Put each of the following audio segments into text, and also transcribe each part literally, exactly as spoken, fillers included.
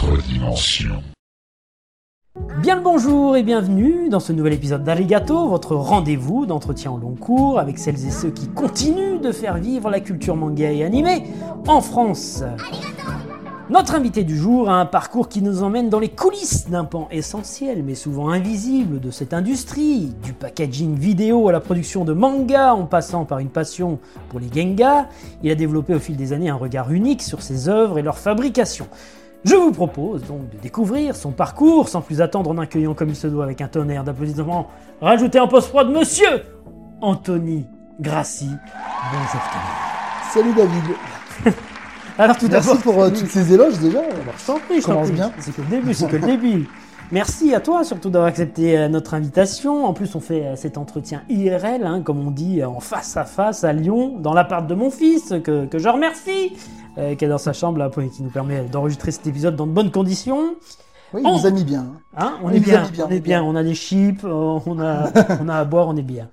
Autre dimension. Bien le bonjour et bienvenue dans ce nouvel épisode d'Arigato, votre rendez-vous d'entretien au long cours avec celles et ceux qui continuent de faire vivre la culture manga et animée en France. Notre invité du jour a un parcours qui nous emmène dans les coulisses d'un pan essentiel mais souvent invisible de cette industrie, du packaging vidéo à la production de manga en passant par une passion pour les gengas. Il a développé au fil des années un regard unique sur ses œuvres et leur fabrication. Je vous propose donc de découvrir son parcours sans plus attendre en accueillant comme il se doit avec un tonnerre d'applaudissements rajouté en post-prod Monsieur Anthony Grassi. Bonjour Tony. Salut David. Alors tout Merci d'abord, pour euh, tous ces éloges déjà. je t'en prie, je t'en Commence prie. bien. C'est que le début, c'est que le début. Merci à toi surtout d'avoir accepté euh, notre invitation. En plus, on fait euh, cet entretien I R L, hein, comme on dit, euh, en face à face à Lyon, dans l'appart de mon fils, que, que je remercie, euh, qui est dans sa chambre là, pour- qui nous permet d'enregistrer cet épisode dans de bonnes conditions. Oui, Oh. il nous a mis bien. Hein, on Il est nous a bien, mis bien, on est bien, on a des chips, euh, on a, on a à boire, on est bien.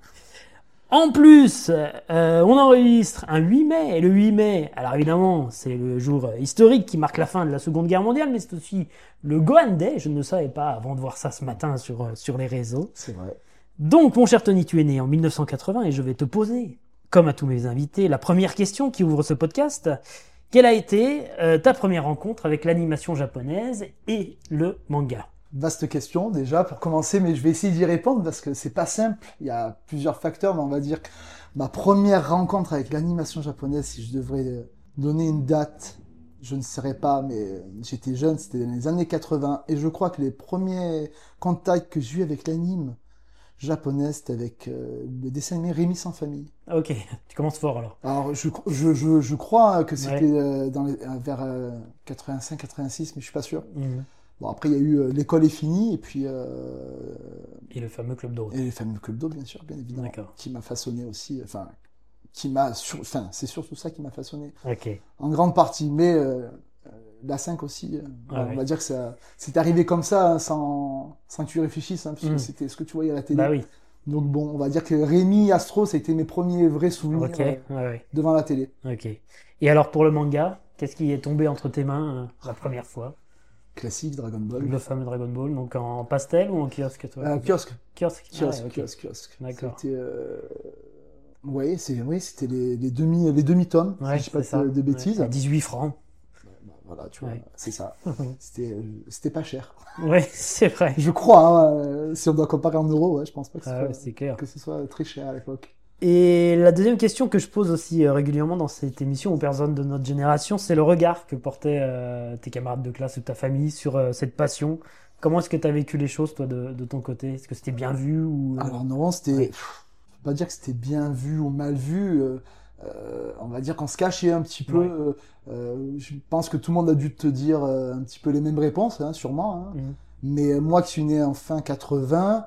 En plus, euh, on enregistre un huit mai, et le huit mai, alors évidemment, c'est le jour euh, historique qui marque la fin de la Seconde Guerre mondiale, mais c'est aussi le Gohan Day, je ne le savais pas avant de voir ça ce matin sur, euh, sur les réseaux. C'est vrai. Donc, mon cher Tony, tu es né en mille neuf cent quatre-vingts, et je vais te poser, comme à tous mes invités, la première question qui ouvre ce podcast. Quelle a été euh, ta première rencontre avec l'animation japonaise et le manga ? Vaste question déjà pour commencer, mais je vais essayer d'y répondre parce que c'est pas simple. Il y a plusieurs facteurs, mais on va dire que ma première rencontre avec l'animation japonaise, si je devrais euh, donner une date, je ne saurais pas, mais euh, j'étais jeune, c'était dans les années quatre-vingts, et je crois que les premiers contacts que j'ai eu avec l'anime japonaise, c'était avec euh, le dessin animé Rémi sans famille. Ok, tu commences fort alors. Alors, je, je, je, je crois que c'était Ouais. euh, dans les, euh, vers euh, quatre-vingt-cinq quatre-vingt-six, mais je suis pas sûr. Mhm. Bon, après, il y a eu euh, L'école est finie, et puis euh, Et le fameux club de route. et le fameux Club d'eau, bien sûr, bien évidemment, D'accord. qui m'a façonné aussi. Enfin, qui m'a, sur, enfin, c'est surtout ça qui m'a façonné Ok. en grande partie. Mais euh, euh, la cinq aussi, euh, Ah on oui. va dire que ça, c'est arrivé comme ça, hein, sans, sans que tu réfléchisses, hein, parce que Mm. c'était ce que tu voyais à la télé. Bah oui. Donc bon, on va dire que Rémi Astro, ça a été mes premiers vrais souvenirs Ok. euh, Ouais, ouais. devant la télé. Ok. Et alors pour le manga, qu'est-ce qui est tombé entre tes mains euh, la première fois? Classique, Dragon Ball. Le fameux Dragon Ball, donc en pastel ou en kiosque toi? Euh, kiosque. Kiosque. Ah Kiosque, ouais, ok. kiosque, kiosque. D'accord. C'était, euh... ouais, c'est, oui, c'était les, les demi, les demi-tomes, Ouais, si je dis pas c'est ça. de, de bêtises. Ouais, à dix-huit francs. Bah, voilà, tu vois, Ouais. c'est ça. C'était, euh, c'était pas cher. Ouais, c'est vrai. Je crois, hein, euh, si on doit comparer en euros, ouais, je pense pas que ce, Ah soit, ouais, c'est clair. que ce soit très cher à l'époque. Et la deuxième question que je pose aussi euh, régulièrement dans cette émission aux personnes de notre génération, c'est le regard que portaient euh, tes camarades de classe ou ta famille sur euh, cette passion. Comment est-ce que tu as vécu les choses, toi, de, de ton côté? Est-ce que c'était bien vu ou... Alors non, c'était, Ouais. pff, faut pas dire que c'était bien vu ou mal vu. euh, euh, on va dire qu'on se cachait un petit peu. Ouais. euh, euh, je pense que tout le monde a dû te dire euh, un petit peu les mêmes réponses, hein, sûrement. Hein. Mhm. Mais moi qui suis né en fin quatre-vingts,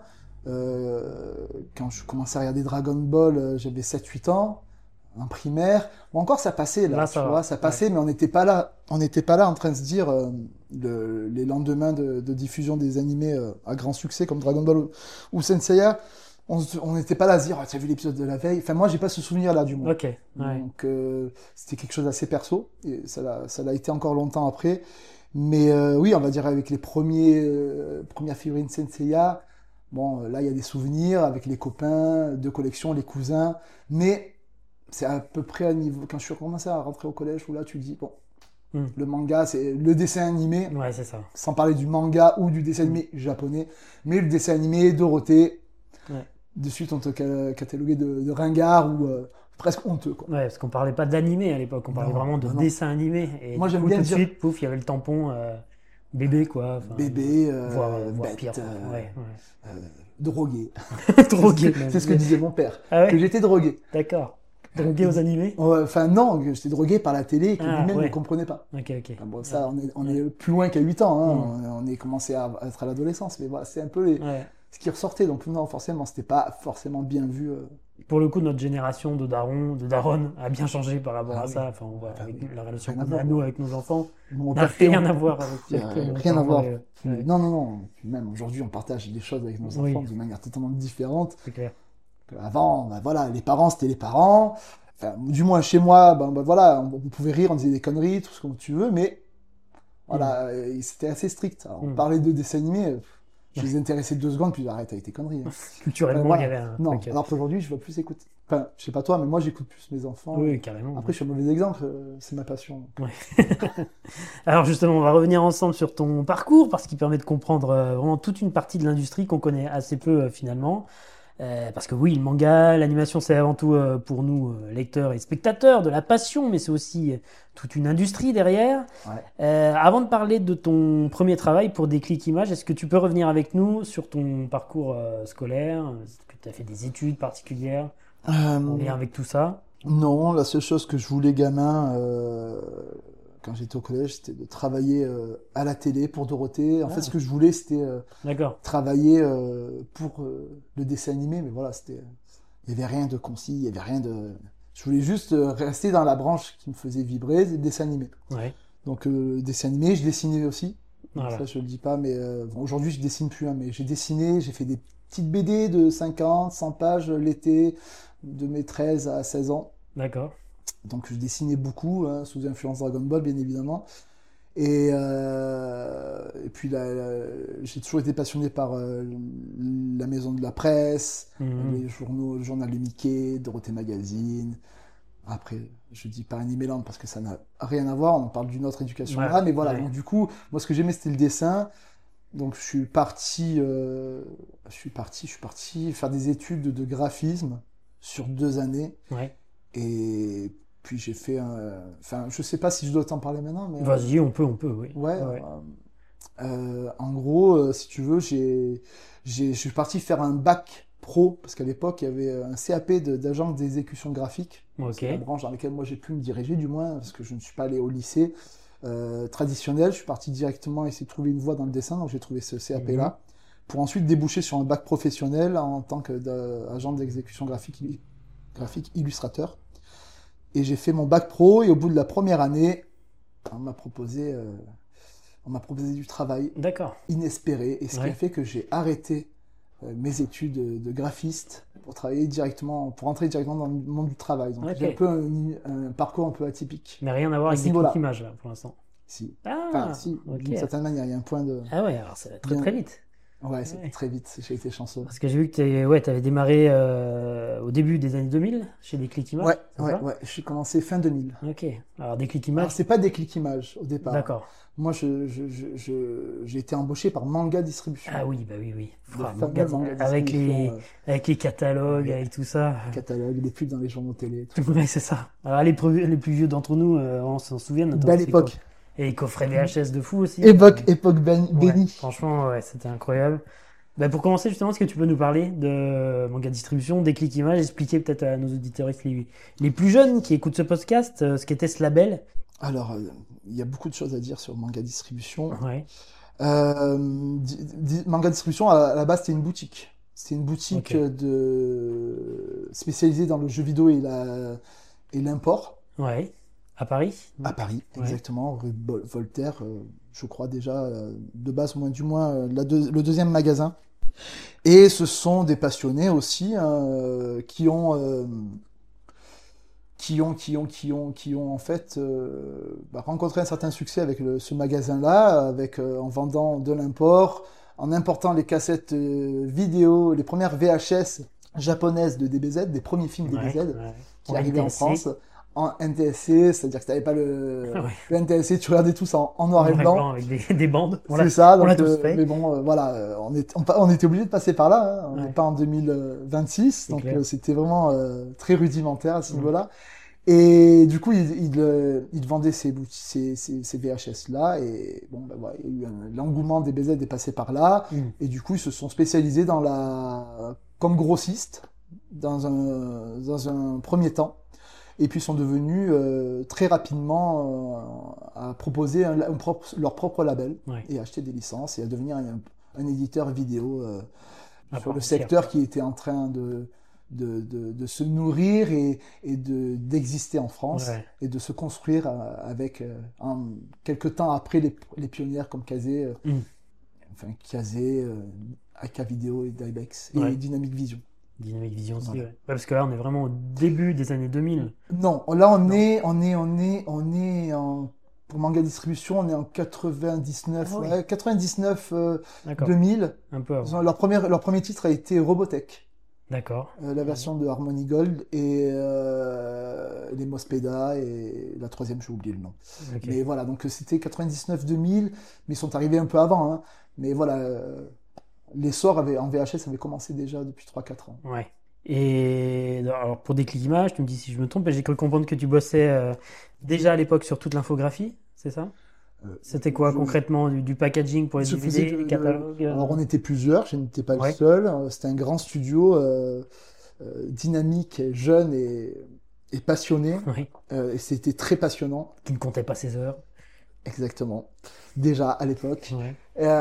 euh, quand je commençais à regarder Dragon Ball, euh, j'avais sept huit ans, en primaire. Bon, encore ça passait là, Là, tu ça va. vois, ça passait, mais on n'était pas là. On n'était pas là en train de se dire euh, le- les lendemains de, de diffusion des animés euh, à grand succès comme Dragon Ball ou, ou Senseiya. On se- on n'était pas là à se dire, oh, t'as vu l'épisode de la veille? Enfin, moi, j'ai pas ce souvenir là du moins. Ok, ouais. Donc euh, c'était quelque chose d'assez perso et ça l'a ça l'a été encore longtemps après. Mais euh, oui, on va dire avec les premiers euh, premières figurines Senseiya, bon euh, là il y a des souvenirs avec les copains de collection, les cousins, mais c'est à peu près à niveau quand je suis commencé à rentrer au collège où là tu dis bon, Hmm. le manga c'est le dessin animé, Ouais, c'est ça. sans parler du manga ou du dessin animé japonais, mais le dessin animé Dorothée. Ouais. De suite on te ca- cataloguait de, de ringard ou euh, presque honteux quoi. Ouais, parce qu'on parlait pas d'animé à l'époque, on parlait Non, vraiment de bah non. dessin animé. Et Moi, du j'aime coup, bien tout de dire- suite, pouf, il y avait le tampon euh, bébé, quoi. Enfin, Bébé, euh, voire, euh, voire bête, pire. quoi. euh, Ouais, euh, drogué. ouais. Drogué. C'est- C'est ce que disait mon père. Ah Que ouais, j'étais drogué. d'accord. Drogué aux animés? Ouais, Enfin, non, que j'étais drogué par la télé et que Ah, lui-même ouais. ne comprenait pas. Ok, ok. Enfin, bon, ça, on est, on est plus loin qu'à huit ans. Hein. Mm. On, on est commencé à, à être à l'adolescence. Mais voilà, c'est un peu les- Ouais. ce qui ressortait. Donc, non, forcément, c'était pas forcément bien vu. euh. Pour le coup, notre génération de darons, de daronnes a bien changé par rapport Ah à oui. ça. Enfin, on voit Ah avec oui. la relation Rien à qu'on a voir. nous avec nos enfants. Mon n'a père, rien on- à voir avec Euh, avec nos rien à parents, voir. et, ouais, Non, non, non. Puis même aujourd'hui, on partage des choses avec nos enfants Oui. d'une manière totalement différente. c'est clair. Avant, ben voilà, les parents, c'était les parents. Enfin, du moins chez moi, ben, ben voilà, on, on pouvait rire, on disait des conneries, tout ce que tu veux, mais Voilà, et c'était assez strict. Alors, on Mm. parlait de dessins animés, euh, je les intéressais deux secondes, puis arrête avec tes conneries. Hein. Culturellement, Enfin, il y voilà. avait un Non, truc. alors qu'aujourd'hui, je ne veux plus écouter. Enfin, je sais pas toi, mais moi, j'écoute plus mes enfants. Oui, carrément. Après, je suis un mauvais exemple, euh, c'est ma passion. Alors justement, on va revenir ensemble sur ton parcours parce qu'il permet de comprendre euh, vraiment toute une partie de l'industrie qu'on connaît assez peu euh, finalement. Euh, parce que oui, le manga, l'animation, c'est avant tout euh, pour nous, euh, lecteurs et spectateurs, de la passion, mais c'est aussi euh, toute une industrie derrière. Ouais. Euh, avant de parler de ton premier travail pour Déclic Images, est-ce que tu peux revenir avec nous sur ton parcours euh, scolaire? Est-ce que tu as fait des études particulières en lien Euh, avec tout ça? non, la seule chose que je voulais gamin, euh, quand j'étais au collège, c'était de travailler euh, à la télé pour Dorothée. En Ah. fait, ce que je voulais, c'était euh, D'accord. travailler euh, pour euh, le dessin animé, mais voilà, c'était, il y avait rien de concis, il y avait rien de. Je voulais juste euh, rester dans la branche qui me faisait vibrer, c'est le dessin animé. Ouais. Donc, euh, dessin animé, je dessinais aussi. Donc, Voilà. ça, je le dis pas, mais euh, bon, aujourd'hui, je dessine plus, hein, mais j'ai dessiné, j'ai fait des petites B D de cinquante, cent pages l'été de mes treize à seize ans. D'accord. Donc je dessinais beaucoup, hein, sous influence Dragon Ball bien évidemment. Et, euh, et puis là, là, j'ai toujours été passionné par euh, la maison de la presse, Mhm. les journaux, le journal de Mickey, Dorothée Magazine. Après, je dis pas Animeland parce que ça n'a rien à voir, on parle d'une autre éducation Ouais, là, mais voilà. ouais. Donc du coup, moi ce que j'aimais c'était le dessin. Donc je suis parti, euh, je suis parti, je suis parti faire des études de graphisme sur deux années. Ouais. Et puis j'ai fait un... Enfin, je sais pas si je dois t'en parler maintenant, mais... Vas-y, on peut, on peut, oui. Ouais, Ouais. euh, euh, en gros, euh, si tu veux, j'ai, j'ai, je suis parti faire un bac pro, parce qu'à l'époque, il y avait un C A P de- d'agent d'exécution graphique. Ok. C'est la branche dans laquelle moi j'ai pu me diriger, du moins, parce que je ne suis pas allé au lycée euh, traditionnel. Je suis parti directement essayer de trouver une voie dans le dessin, donc j'ai trouvé ce C A P-là, Mhm. pour ensuite déboucher sur un bac professionnel en tant qu'agent d'exécution graphique, graphique illustrateur. Et j'ai fait mon bac pro, et au bout de la première année, on m'a proposé, euh, on m'a proposé du travail D'accord. inespéré, et ce qui Ouais. a fait que j'ai arrêté euh, mes études de, de graphiste pour travailler directement, pour entrer directement dans le monde du travail. Donc Ok. j'ai un peu un, un parcours un peu atypique. Mais rien à voir À avec ce des niveau-là. clics images, là, pour l'instant. Si. Ah, Enfin, si, ok. d'une certaine manière, il y a un point de. Ah ouais, alors ça va très Bien. très vite. Ouais, c'est Ouais. très vite, j'ai été chanceux. Parce que j'ai vu que tu ouais, avais démarré euh, au début des années deux mille chez Déclic Images. Ouais, c'est ouais, ça ouais, j'ai commencé fin deux mille. Ok. Alors Déclic Alors, Images. c'est pas des clics images au départ. D'accord. Moi, je, je, je, je- j'ai été embauché par Manga Distribution. Ah oui, bah oui, oui. Le Ah, fameux manga- Manga avec Distribution, les euh, avec les catalogues, ouais. avec tout ça. catalogue, les pubs dans les journaux télé. Tout. Ouais, c'est ça. Alors les, plus- les plus vieux d'entre nous, euh, on s'en souvient. notamment, Belle c'est époque. quoi. Et les coffrets V H S de fou aussi. Époque, époque ben- Ouais, bénie. franchement, ouais, c'était incroyable. Bah, pour commencer, justement, est-ce que tu peux nous parler de Manga Distribution, Déclic Images, expliquer peut-être à nos auditeurs les, les plus jeunes qui écoutent ce podcast euh, ce qu'était ce label? Alors, euh, il y a beaucoup de choses à dire sur Manga Distribution. Ouais, Euh, di- di- Manga Distribution, à, à la base, c'était une boutique. C'était une boutique Ok. de... spécialisée dans le jeu vidéo et la... et l'import. ouais. À Paris? À Paris, Ouais. exactement, rue Bol- Voltaire, euh, je crois déjà, euh, de base, moins du moins, euh, la deux- le deuxième magasin. Et ce sont des passionnés aussi, euh, qui ont, euh, qui ont, qui ont, qui ont, qui ont en fait euh, bah, rencontré un certain succès avec le- ce magasin-là, avec euh, en vendant de l'import, en important les cassettes euh, vidéo, les premières V H S japonaises de D B Z, des premiers films Ouais, D B Z ouais. qui En arrivaient en N T S C. France. En N T S C, c'est-à-dire que tu n'avais pas le, Ouais. le N T S C, tu regardais tous en, en noir et Noir blanc. avec des, des bandes. On C'est l'a- ça, on donc, l'a tous euh, fait. mais bon, euh, voilà, euh, on, est, on, pa- on était obligé de passer par là, hein, on n'est Ouais. pas en deux mille vingt-six, C'est donc clair. euh, c'était vraiment euh, très rudimentaire à ce Mhm. niveau-là. Et du coup, il, il, euh, il vendait ces, bout- ces, ces, ces V H S-là, et bon, ben voilà, il y a eu un- l'engouement des B Z est passé par là, Mm. et du coup, ils se sont spécialisés dans la, comme grossistes, dans un, dans un premier temps. Et puis sont devenus euh, très rapidement euh, à proposer un, un propre, leur propre label Ouais. et acheter des licences et à devenir un, un éditeur vidéo euh, À sur part le entière. secteur qui était en train de, de, de, de se nourrir et, et de, d'exister en France Ouais. et de se construire euh, avec, euh, en, quelques temps après les, les pionnières comme Kazé, euh, Mm. enfin Kazé, euh, A K Vidéo et Dybex et Ouais. Dynamic Vision. Dynamic Vision aussi, Voilà. ouais. Ouais, parce que là, on est vraiment au début des années deux mille. Non, là on Non. est, on est, on est, on est en, pour Manga Distribution, on est en quatre-vingt-dix-neuf, Ah oui. ouais, quatre-vingt-dix-neuf euh, D'accord. deux mille. Un peu Ils avant. ont- leur, premier, leur premier titre a été Robotech, D'accord. euh, la version de Harmony Gold, et euh, les Mospeda, et la troisième, j'ai oublié le nom. Ok. Mais voilà, donc c'était quatre-vingt-dix-neuf deux mille, mais ils sont arrivés un peu avant. Hein. Mais voilà, euh, l'essor avait, en V H S avait commencé déjà depuis trois quatre ans. Ouais. Et alors pour Déclic Images, tu me dis si je me trompe, mais j'ai cru comprendre que tu bossais euh, déjà à l'époque sur toute l'infographie, c'est ça? Euh, C'était quoi je- concrètement? Du, du packaging pour les Je faisais D V D, de- les catalogues? de- euh, Alors on était plusieurs, je n'étais pas Ouais. le seul. Euh, C'était un grand studio euh, euh, dynamique, jeune et, et passionné. Oui. Euh, et c'était très passionnant, Qui ne comptait pas ses heures. exactement. Déjà à l'époque. Ouais.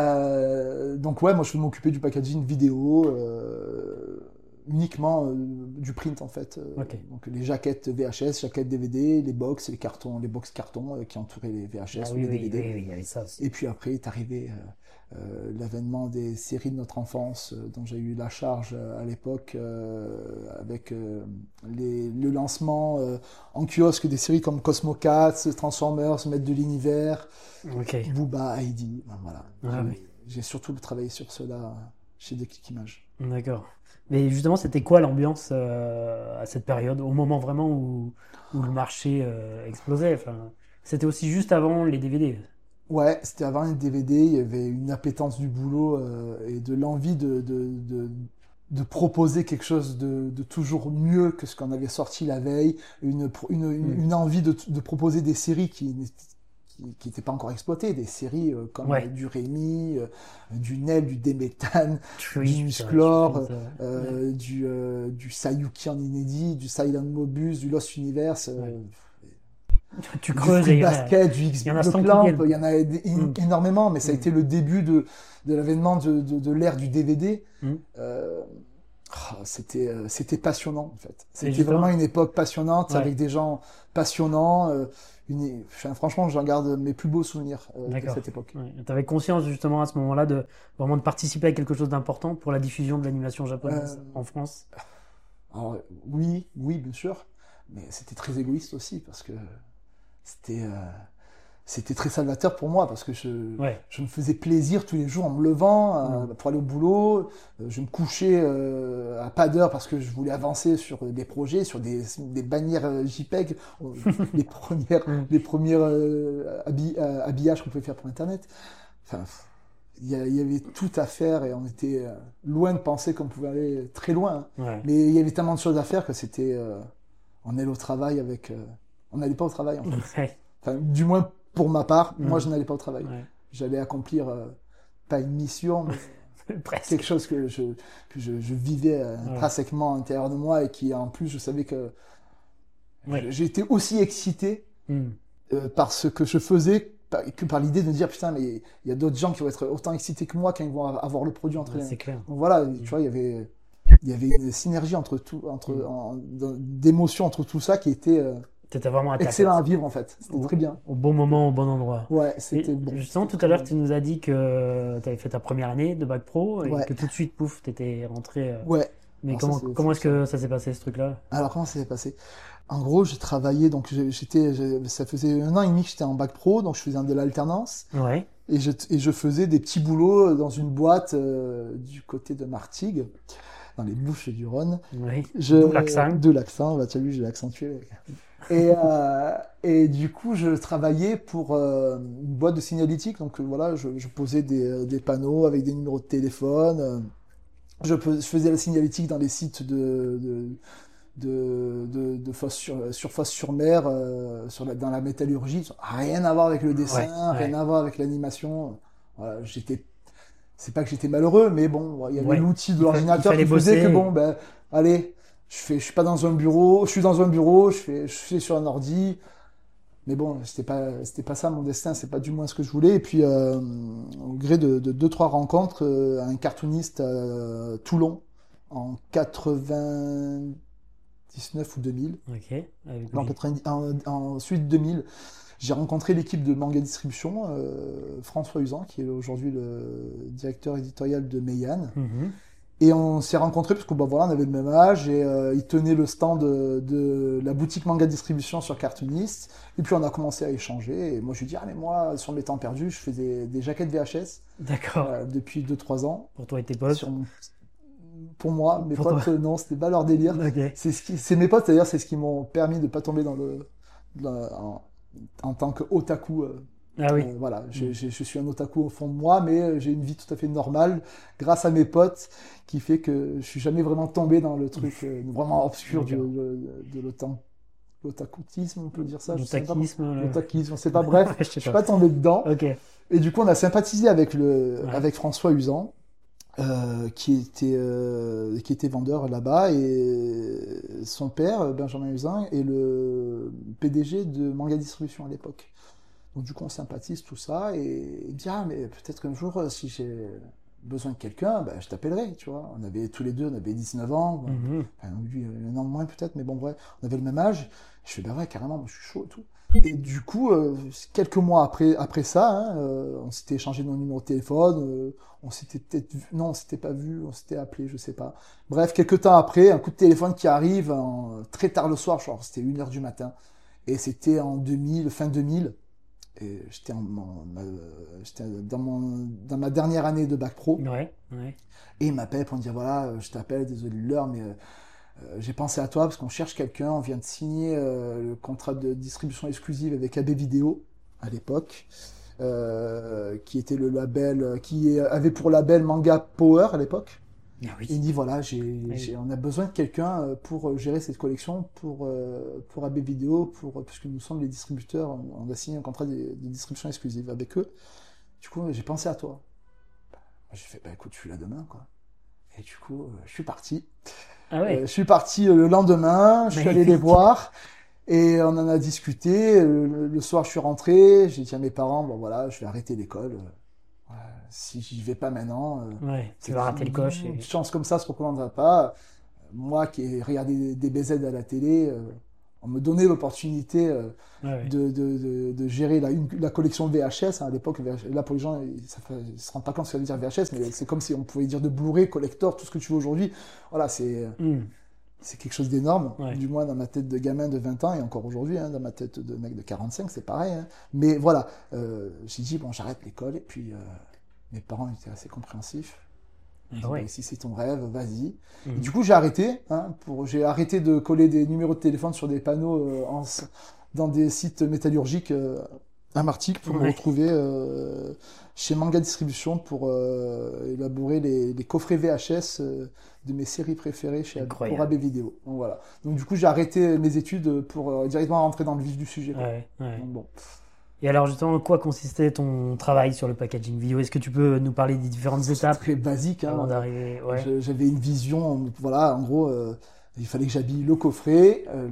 Euh, donc ouais, moi je m'occupais du packaging vidéo, euh, uniquement euh, du print en fait. Euh, Ok. Donc les jaquettes V H S, jaquettes D V D, les box, les cartons, les box cartons euh, qui entouraient les V H S Ah ou oui, les oui, D V D. oui, oui, il y avait ça aussi. Et puis après est arrivé euh, euh, l'avènement des séries de notre enfance, euh, dont j'ai eu la charge euh, à l'époque, euh, avec euh, les, le lancement euh, en kiosque des séries comme Cosmo Cats, Transformers, Maître de l'Univers, Ok. Booba, Heidi. Ben voilà. Ah J'ai- oui. J'ai surtout travaillé sur cela chez Déclic Images. D'accord. Mais justement, c'était quoi l'ambiance euh, à cette période, au moment vraiment où, où le marché euh, explosait? Enfin, c'était aussi juste avant les D V D. Ouais, c'était avant les D V D, il y avait une appétence du boulot euh, et de l'envie de, de, de, de proposer quelque chose de, de toujours mieux que ce qu'on avait sorti la veille, une, pro- une, une, Mm. une envie de, de proposer des séries qui qui qui n'étaient pas encore exploitées, des séries euh, comme Ouais. euh, du Rémi, euh, du Nel, du Déméthane, Oui, du c'est vrai, Musclor, je pense, euh, euh, du, euh, du Sayuki en inédit, du Silent Mobus, du Lost Universe, euh, Ouais. Tu du creuses et Free il y en a- Basket, du X il y en a le cent qui Clamp, viennent. il y en a des- Mm. énormément, mais ça a Mm. été le début de, de l'avènement de, de, de l'ère du D V D. Mm. Euh, ah, c'était euh, c'était passionnant en fait. C'était justement- vraiment une époque passionnante Ouais. avec des gens passionnants. euh, une, enfin, franchement, j'en garde mes plus beaux souvenirs euh, de D'accord. cette époque. Tu avais conscience justement à ce moment-là de vraiment de participer à quelque chose d'important pour la diffusion de l'animation japonaise Euh, en France. Alors oui, oui, bien sûr, mais c'était très égoïste aussi parce que c'était euh, c'était très salvateur pour moi parce que je, Ouais. je me faisais plaisir tous les jours en me levant euh, Mm. pour aller au boulot. Euh, Je me couchais euh, à pas d'heure parce que je voulais avancer sur des projets, sur des, des bannières euh, JPEG, euh, les premières, Mm. les premières euh, habi- euh, habillages qu'on pouvait faire pour Internet. Enfin, pff, il y, a- il y avait tout à faire et on était euh, loin de penser qu'on pouvait aller très loin. hein. Ouais. Mais il y avait tellement de choses à faire que c'était, euh, on allait au travail avec, euh, on n'allait pas au travail en fait. Ouais. Enfin, du moins pour ma part, Mm. moi je n'allais pas au travail. Ouais. J'allais accomplir euh, pas une mission, mais Presque. quelque chose que je, que je, je vivais euh, intrinsèquement à l'intérieur de moi et qui en plus je savais que Ouais. j'étais aussi excité Mm. euh, par ce que je faisais par- que par l'idée de me dire putain mais il y a d'autres gens qui vont être autant excités que moi quand ils vont avoir le produit entre les Ouais, mains. c'est clair. Donc voilà, tu vois, il y avait il y avait une synergie entre tout, entre Mm. en- dans- d'émotions entre tout ça qui était euh, T'étais vraiment à ta excellent à place. vivre en fait. C'était Ou- très bien. Au bon moment, au bon endroit. Ouais, Et c'était bon. justement, C'était tout à l'heure, très tu nous as dit que tu avais fait ta première année de bac pro et Ouais. que tout de suite, pouf, tu étais rentré. euh, bien. Ouais. Mais Alors ça, comment, c'est- comment c'est est-ce que ça s'est passé, ce truc-là? Alors comment ça s'est passé? En gros, j'ai travaillé, donc j'ai- j'étais, j'ai- ça faisait un an et demi que j'étais en bac pro, donc je faisais de l'alternance Ouais. et je, et je faisais des petits boulots dans une boîte euh, du côté de Martigues, dans les Bouches du Rhône. Oui. Je, D'où l'accent. De l'accent, bah tu as vu, j'ai accentué. Et, euh, et du coup, je travaillais pour euh, une boîte de signalétique, donc euh, voilà, je, je posais des, des panneaux avec des numéros de téléphone. euh, je, pos- je faisais la signalétique dans les sites de, de, de, de, de Fosse sur, sur Fosse sur Mer, euh, sur la, dans la métallurgie. Rien à voir avec le dessin, Ouais, rien ouais. à voir avec l'animation. Voilà, j'étais, c'est pas que j'étais malheureux, mais bon, il y avait Ouais. l'outil de Il fa- l'ordinateur il fallait qui faisait bosser. que bon, ben, allez, je fais, je suis pas dans un bureau, je suis dans un bureau, je fais, je fais sur un ordi. Mais bon, c'était pas, c'était pas ça mon destin, c'est pas du moins ce que je voulais. Et puis, euh, au gré de, de deux, trois rencontres, euh, un cartooniste à Toulon, en quatre-vingt-dix-neuf ou deux mille, Ok. Avec non, lui. quatre-vingt-dix, en, ensuite deux mille, j'ai rencontré l'équipe de Manga Distribution, euh, François Usan, qui est aujourd'hui le directeur éditorial de Meian. Mhm. Et on s'est rencontrés parce que bah, voilà, on avait le même âge et euh, il tenait le stand de, de la boutique Manga Distribution sur Cartoonist. Et puis on a commencé à échanger. Et moi je lui dis ah mais moi sur mes temps perdus je fais des, des jaquettes V H S. D'accord. Euh, depuis deux trois ans. Pour toi et tes potes. Sur mon... Pour moi, mes Pour potes toi. euh, non, c'était pas leur délire. Okay. C'est ce qui... c'est mes potes d'ailleurs, c'est ce qui m'ont permis de pas tomber dans le, dans... En... en tant que otaku. Euh... Ah oui. Euh, voilà, je, je, je suis un otaku au fond de moi, mais j'ai une vie tout à fait normale grâce à mes potes, qui fait que je suis jamais vraiment tombé dans le truc euh, vraiment obscur de, de, de l'otan. L'otakutisme, on peut dire ça. L'otakisme. L'otakisme, on sait pas. Bref, je, je suis pas. pas tombé dedans. Okay. Et du coup, on a sympathisé avec le, ouais. avec François Usan, euh, qui était, euh, qui était vendeur là-bas, et son père, Benjamin Usan, est le P D G de Manga Distribution à l'époque. Donc du coup on sympathise tout ça et il me dit ah mais peut-être qu'un jour si j'ai besoin de quelqu'un ben, je t'appellerai, tu vois. On avait tous les deux, on avait dix-neuf ans, mm-hmm. enfin, lui un an de moins peut-être, mais bon bref, on avait le même âge. Je fais ben ouais carrément, moi je suis chaud et tout. Et du coup euh, quelques mois après après ça, hein, euh, on s'était échangé nos numéros de téléphone, euh, on s'était peut-être vu, non on s'était pas vu, on s'était appelé, je sais pas. Bref, quelques temps après, un coup de téléphone qui arrive en, très tard le soir, genre c'était une heure du matin, et c'était en deux mille, fin deux mille. Et j'étais, en, en, euh, j'étais dans, mon, dans ma dernière année de bac pro. Ouais, ouais. Et il m'appelle pour me dire voilà, je t'appelle, désolé de l'heure, mais euh, j'ai pensé à toi parce qu'on cherche quelqu'un. On vient de signer euh, le contrat de distribution exclusive avec A B Vidéo à l'époque, euh, qui était le label, qui avait pour label Manga Power à l'époque. Ah oui. Il dit voilà, j'ai, oui. j'ai, on a besoin de quelqu'un pour gérer cette collection pour pour A B Vidéo, pour puisque nous sommes les distributeurs, on a signé un contrat de, de distribution exclusive avec eux. Du coup, j'ai pensé à toi. J'ai fait bah écoute, je suis là demain quoi. Et du coup, je suis parti. Ah ouais. Euh, je suis parti le lendemain, je suis allé les voir et on en a discuté. Le, le soir, je suis rentré, j'ai dit à mes parents bon voilà, je vais arrêter l'école. Si j'y vais pas maintenant, euh, ouais, tu vas rater le coche. Une et... chance comme ça se recommandera pas. Moi qui ai regardé des B Z à la télé, euh, on me donnait l'opportunité euh, ouais, ouais. de, de, de, de gérer la, une, la collection V H S. Hein, à l'époque, là pour les gens, ils ne se rendent pas compte ce que ça veut dire V H S, mais c'est comme si on pouvait dire de Blu-ray, collector, tout ce que tu veux aujourd'hui. Voilà, c'est mm. c'est quelque chose d'énorme. Ouais. Du moins dans ma tête de gamin de vingt ans et encore aujourd'hui, hein, dans ma tête de mec de quarante-cinq, c'est pareil. Hein. Mais voilà, euh, j'ai dit bon, j'arrête l'école et puis. Euh, Mes parents étaient assez compréhensifs. Ah ouais. Dit, si c'est ton rêve, vas-y. Mmh. Et du coup, j'ai arrêté. Hein, pour, j'ai arrêté de coller des numéros de téléphone sur des panneaux euh, en, dans des sites métallurgiques euh, à Martigues pour ouais. me retrouver euh, chez Manga Distribution pour euh, élaborer les, les coffrets V H S euh, de mes séries préférées chez pour A B Vidéo. Donc voilà. Donc du coup, j'ai arrêté mes études pour euh, directement rentrer dans le vif du sujet. Ouais, ouais. Donc, bon. Et alors justement, quoi consistait ton travail sur le packaging vidéo ? Est-ce que tu peux nous parler des différentes étapes ? Très basique. Hein. Avant d'arriver, ouais. Je, j'avais une vision, voilà, en gros, euh, il fallait que j'habille le coffret, euh,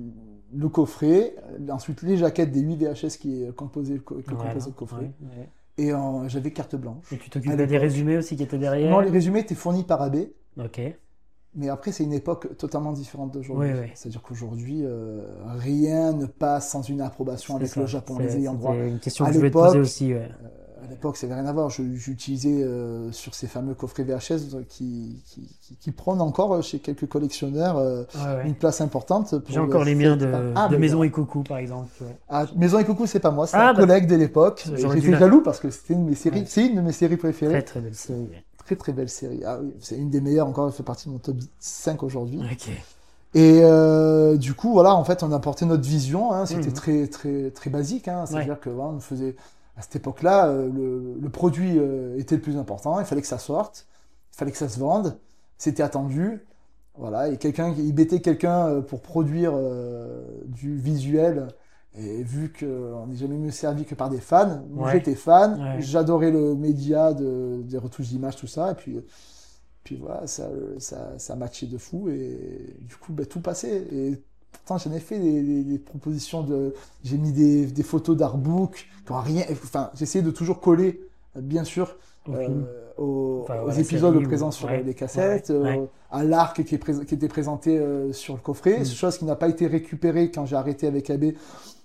le coffret, euh, ensuite les jaquettes des huit V H S qui composaient le, co- qui voilà, composaient le coffret. Ouais, ouais. Et euh, j'avais carte blanche. Et tu t'occupais des résumés aussi qui étaient derrière ? Non, les résumés étaient fournis par A B. Ok. Mais après, c'est une époque totalement différente d'aujourd'hui. Oui, oui. C'est-à-dire qu'aujourd'hui, euh, rien ne passe sans une approbation c'est avec ça. Le Japon, les ayants droit. C'est une question que à je voulais te poser aussi. Ouais. Euh, à l'époque, ça n'avait rien à voir. Je, j'utilisais euh, sur ces fameux coffrets V H S qui, qui, qui, qui prennent encore chez quelques collectionneurs euh, ouais, ouais. une place importante. Pour J'ai encore les miens de, ah, de Maison et Coucou, par exemple. Ouais. Ah, Maison et Coucou, c'est pas moi, c'est ah, un bah, collègue de l'époque. J'étais la... jaloux parce que c'était une de mes séries, ouais. c'est une de mes séries préférées. Très très belle série. Très très belle série. Ah oui, c'est une des meilleures encore, elle fait partie de mon top cinq aujourd'hui. Ok. Et euh, du coup, voilà, en fait, on a porté notre vision. Hein, c'était mmh. très très très basique. Hein, c'est-à-dire ouais. que voilà, on faisait à cette époque-là, euh, le, le produit euh, était le plus important. Il fallait que ça sorte, il fallait que ça se vende. C'était attendu. Voilà, et quelqu'un, il mettait quelqu'un pour produire euh, du visuel. Et vu qu'on n'est jamais mieux servi que par des fans, ouais. j'étais fan, ouais. j'adorais le média de, des retouches d'images, tout ça, et puis, puis voilà, ça, ça, ça matchait de fou, et du coup, bah, tout passait. Et pourtant, j'en ai fait des, des, des propositions de. J'ai mis des, des photos d'artbook, qui n'ont rien. Enfin, j'essayais de toujours coller, bien sûr, euh, aux, enfin, aux épisodes série, présents ou... sur ouais. les cassettes, ouais. Ouais. Euh, à l'arc qui, est pré- qui était présenté euh, sur le coffret, mmh. chose qui n'a pas été récupérée quand j'ai arrêté avec A B.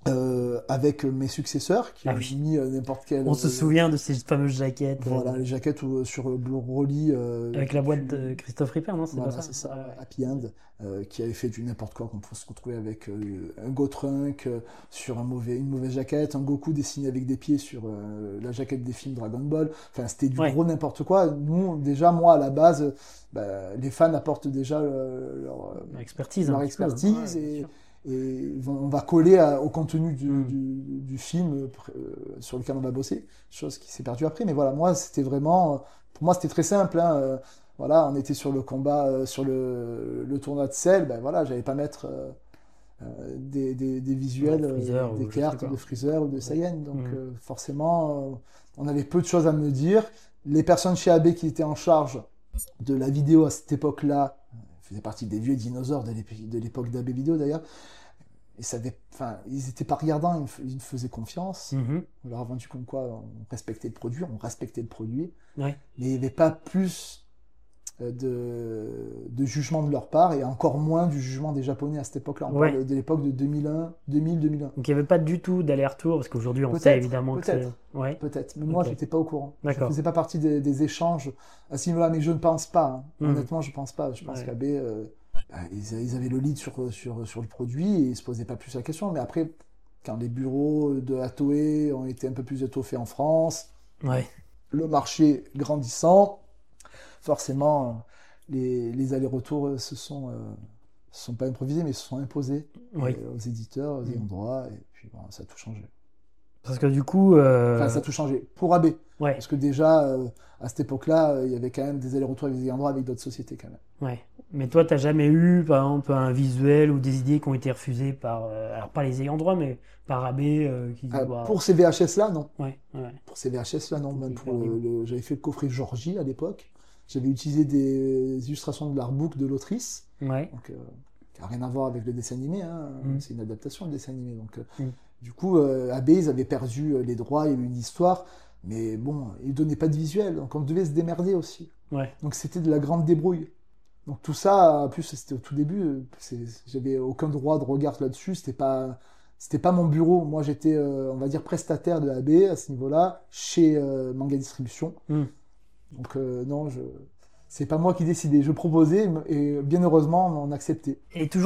Euh, avec mes successeurs qui Ah ont oui. mis euh, n'importe quel. On se euh, souvient de ces fameuses jaquettes. Voilà, euh, les jaquettes où, sur euh, Blue Rolly. euh, avec la que boîte tu- de Christophe Ripper, non? C'est Voilà, pas ça? c'est ça, Ouais, ouais. Happy End, euh, qui avait fait du n'importe quoi, qu'on peut se retrouver avec euh, un Gotrunk euh, sur un mauvais, une mauvaise jaquette, un Goku dessiné avec des pieds sur euh, la jaquette des films Dragon Ball. Enfin, c'était du Ouais. gros n'importe quoi. Nous, déjà, moi, à la base, bah, les fans apportent déjà euh, leur, euh, Leur expertise. leur un petit peu, hein. expertise Ouais, bien et, sûr. et vont- on va coller à- au contenu du, Mm. du, du film euh, sur lequel on va bosser, chose qui s'est perdue après. Mais voilà, moi, c'était vraiment, euh, pour moi, c'était très simple. Hein, euh, voilà, on était sur le combat, euh, sur le, le tournoi de Cell, ben voilà, j'allais pas mettre euh, euh, des, des, des visuels, Ouais, Freezer euh, ou des je sais cartes quoi. de Freezer ou de Saiyan. Donc Mm. euh, forcément, euh, on avait peu de choses à me dire. Les personnes chez A B qui étaient en charge de la vidéo à cette époque-là, euh, faisaient partie des vieux dinosaures de l'ép- de l'époque d'A B Vidéo d'ailleurs. Ils savaient, enfin, ils étaient pas regardants, ils me, f- ils me faisaient confiance. Mhm. On leur a vendu comme quoi on respectait le produit, on respectait le produit. Ouais. Mais il n'y avait pas plus euh, de, de jugement de leur part et encore moins du jugement des Japonais à cette époque-là. On Ouais. parle de l'époque de deux mille un, deux mille, deux mille un. Donc il n'y avait pas du tout d'aller-retour, parce qu'aujourd'hui on Peut-être, sait évidemment que peut-être. c'est. Ouais. Peut-être, mais moi Ok. je n'étais pas au courant. Je ne D'accord. faisais pas partie des, des échanges à ce niveau-là, mais je ne pense pas. Hein. Hmm. Honnêtement, je ne pense pas. Je pense Ouais. qu'A B, euh, bah, ils, ils avaient le lead sur, sur, sur le produit et ils ne se posaient pas plus la question. Mais après, quand les bureaux de la Toei ont été un peu plus étoffés en France, Ouais. le marché grandissant, forcément, euh, les, les allers-retours euh, se sont, euh, se sont pas improvisés, mais se sont imposés Oui. euh, aux éditeurs, aux Mm. ayants droit, et puis bon, ça a tout changé. Parce que du coup. euh, Enfin, ça a tout changé pour A B, Ouais. parce que déjà, euh, à cette époque-là, euh, il y avait quand même des allers-retours avec des ayants droit avec d'autres sociétés quand même. Ouais. Mais toi, t'as jamais eu, par exemple, un visuel ou des idées qui ont été refusées par. euh, alors pas les ayants droit, mais par A B euh, qui. Euh, bah, Pour ces V H S-là, non. Ouais. Ouais. Pour ces V H S-là, non. C'était Même pour hyper le, bien. le- j'avais fait le coffret Georgie à l'époque. J'avais utilisé des illustrations de l'artbook de l'autrice. Ouais. Donc, euh, qui n'a rien à voir avec le dessin animé, hein. Mm. C'est une adaptation du dessin animé. Donc, euh, Mm. du coup, euh, A B, ils avaient perdu euh, les droits, il y a eu une histoire, mais bon, ils donnaient pas de visuel, donc on devait se démerder aussi. Ouais. Donc c'était de la grande débrouille. Donc tout ça, en plus c'était au tout début, euh, c'est- j'avais aucun droit de regard là-dessus, c'était pas, c'était pas mon bureau. Moi j'étais, euh, on va dire, prestataire de A B à ce niveau-là, chez euh, Manga Distribution. Mm. Donc euh, non, je, c'est pas moi qui décidais, je proposais et bien heureusement on acceptait. Et toujours